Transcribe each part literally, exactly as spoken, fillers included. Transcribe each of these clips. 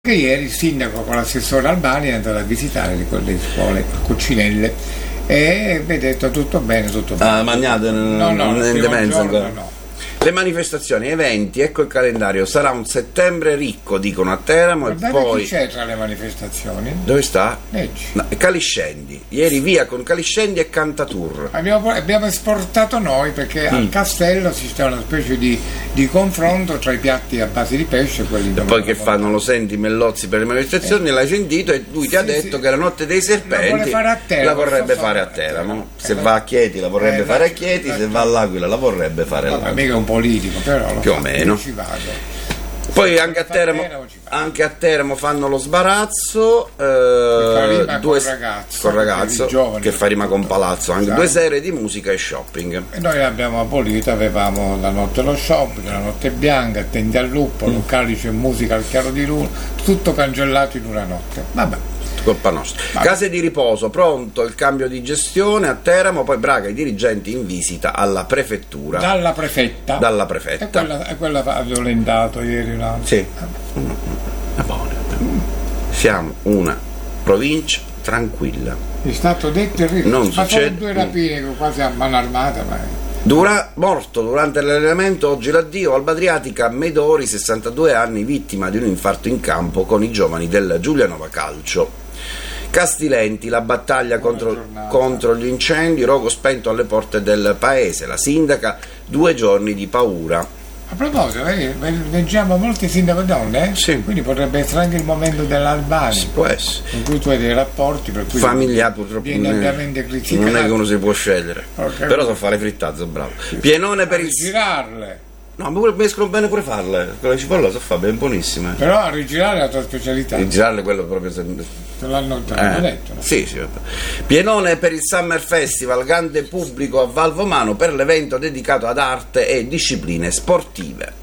Che ieri il sindaco con l'assessore Albani è andato a visitare le, le scuole a Cucinelle e mi ha detto tutto bene, tutto bene. Ah, magnate no, no, in demenza ancora. No. Le manifestazioni, eventi, ecco il calendario, sarà un settembre ricco, dicono a Teramo. Guardate, e poi chi c'è tra le manifestazioni? Dove sta? Leggi. No, Caliscendi, ieri via con Caliscendi e Cantatur. Abbiamo, abbiamo esportato noi perché mm. al castello si sta una specie di, di confronto tra i piatti a base di pesce e quelli e poi che fanno, lo senti Mellozzi per le manifestazioni, eh. l'hai sentito e lui ti sì, ha detto sì. che la notte dei serpenti la, Teramo, la vorrebbe fare a Teramo, no? se eh, va a Chieti la vorrebbe eh, fare a Chieti, se va all'Aquila la vorrebbe fare all'Aquila. Politico, però più o meno. Ci vado. Poi anche a, Teramo, anche a Teramo fanno lo sbarazzo, eh, due, con ragazzo, con ragazzo giovani, che fa rima con palazzo, anche esatto. due serie di musica e shopping. E noi abbiamo abolito, avevamo la notte lo shopping, la notte bianca, Attenti al lupo, mm. Calice e musica al chiaro di luna, tutto cancellato in una notte. Vabbè. Colpa nostra. Vabbè. Case di riposo, pronto il cambio di gestione a Teramo, poi Braga i dirigenti in visita alla prefettura. Dalla prefetta. Dalla prefetta. E quella, e quella ha violentato ieri una. Sì. Siamo una provincia tranquilla. È stato detto il non succede due rapine con quasi a mano armata, ma Dura, morto durante l'allenamento oggi l'addio Alba Adriatica Medori, sessantadue anni, vittima di un infarto in campo con i giovani del Giulianova Calcio. Castilenti, la battaglia contro, contro gli incendi, rogo spento alle porte del paese, la sindaca, due giorni di paura. A proposito, leggiamo molti sindaci donne, eh? Sì. Quindi potrebbe essere anche il momento dell'Albania, può essere. In cui tu hai dei rapporti per cui familiari, purtroppo viene ampiamente criticato. Non è che uno si può scegliere, okay. Però so fare frittazzo, bravo. Pienone per il girarle. No, ma mi escono bene pure farle, quella cipolla so fa, è buonissima. Però a rigirare è la tua specialità. Rigirarle quello proprio se... te l'hanno eh. detto. No? Sì, sì, vabbè. Pienone per il Summer Festival, grande pubblico a Valvomano per l'evento dedicato ad arte e discipline sportive.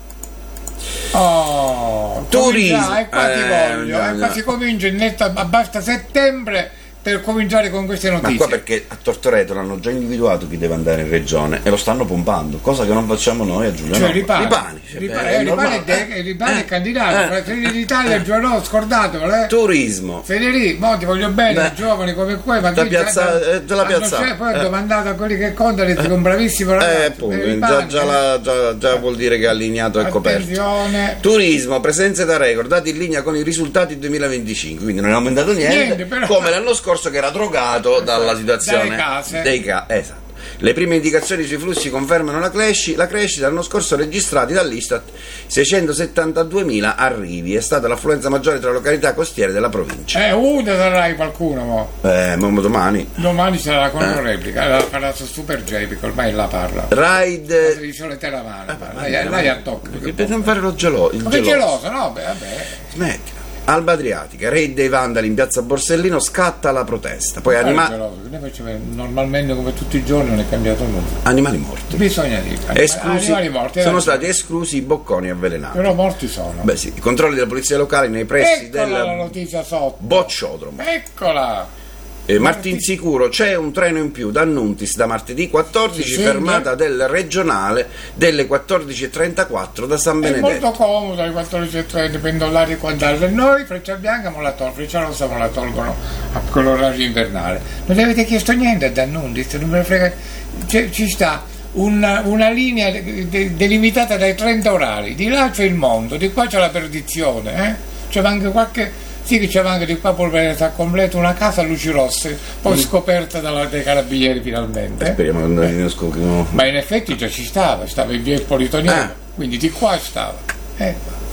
Oh, turismo. E qua ti eh, voglio, no, e qua no. si comincia in netta, basta settembre per cominciare con queste notizie. Ma qua perché a Tortoreto l'hanno già individuato chi deve andare in regione e lo stanno pompando, cosa che non facciamo noi a Giulianova. Cioè Ripani, Ripani, cioè, Ripani, è, Ripani, è, de- eh, Ripani eh, è candidato, eh, Fratelli d'Italia, eh, Giulianova, scordatelo, eh. Turismo. Federico, mo ti voglio bene, giovani come qua, ma la piazza, eh, la piazza. Cioè, poi ho eh. domandato a quelli che contano e dico un bravissimo ragazzo. Eh, appunto, già, già, la, già, già vuol dire che è allineato e coperto. Turismo, presenze da record, dati in linea con i risultati duemilaventicinque, quindi non è aumentato niente, niente però... come l'anno scorso che era drogato dalla situazione case. dei casi. Esatto. Le prime indicazioni sui flussi confermano la, cresci- la crescita. L'anno scorso registrati dall'Istat seicentosettantaduemila arrivi, è stata l'affluenza maggiore tra le località costiere della provincia. Eh, una sarai qualcuno mo. Eh, ma domani. Domani sarà la controreplica, eh. la farà su Super J, perché ormai la parla. Raid. La televisione te la mano, eh, lei, lei a tocco. Perché non fare lo gelo- il ma che geloso. geloso, no? Beh, vabbè. Smetti. Alba Adriatica, raid dei vandali in piazza Borsellino, scatta la protesta. Poi anima- normalmente come tutti i giorni non è cambiato nulla. Animali morti. Bisogna dire. Esclusi, animali morti. Sono stati esclusi i bocconi avvelenati. Però morti sono. Beh sì, i controlli della polizia locale nei pressi Eccola del la notizia sotto. Bocciodromo. Eccola. Eh, Martinsicuro, c'è un treno in più da Nuntis da martedì quattordici, sì, fermata sì. del regionale delle quattordici e trentaquattro da San Benedetto. È molto comodo alle quattordici e trenta, pendolari e quant'altro. Noi Freccia Bianca non la tolgono, Freccia Rossa non la tolgono a quell'orario invernale. Non gli avete chiesto niente da Nuntis, non me ne frega. C'è, ci sta una, una linea de, de, delimitata dai trenta orari, di là c'è il mondo, di qua c'è la perdizione, eh? C'è anche qualche... Sì, che c'era anche di qua polveretta completa, una casa a luci rosse, poi mm. scoperta dalla, dai carabinieri finalmente. Eh, speriamo che non eh. ne scoprino. Ma in effetti già ci stava, stava in via Politoniano, eh. quindi di qua stava. Eh.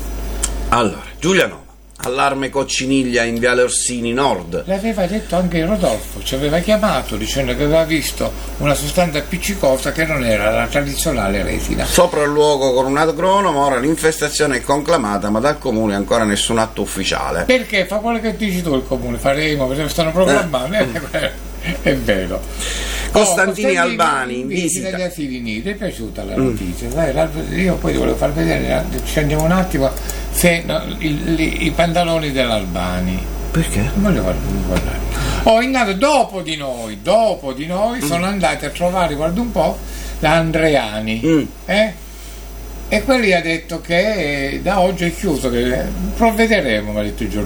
Allora, Giulianova, allarme cocciniglia in viale Orsini Nord. L'aveva detto anche Rodolfo, ci aveva chiamato dicendo che aveva visto una sostanza appiccicosa che non era la tradizionale resina. Sopra il luogo con un agronomo, ora l'infestazione è conclamata, ma dal comune ancora nessun atto ufficiale. Perché fa quello che dici tu il comune, faremo, perché stanno programmando, eh. È vero. Costantini oh, Albani in visita agli asili nido. È piaciuta la notizia? Mm. Io poi ti volevo far vedere, ci andiamo un attimo, se no, il, i, i pantaloni dell'Albani. Perché? Non voglio guardare. Oh, intanto dopo di noi, dopo di noi mm. sono andati a trovare, guarda un po', la Andreani. Mm. Eh? E quelli ha detto che da oggi è chiuso, che provvederemo, mi ha detto Giorgio.